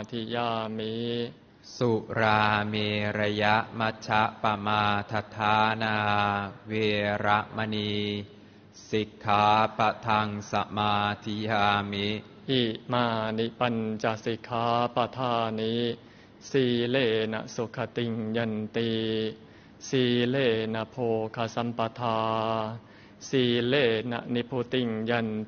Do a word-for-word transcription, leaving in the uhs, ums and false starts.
ธิยามิสุราเมรยมัชฌะปมาทฐานาเวระมณีสิกขาปะทังสมาธิยามิอิมานิปัญจสิกขาปทานิสีเลนะสุขติงยันติสีเลนะโภคสัมปทาสีเลนะนิพุติงยัน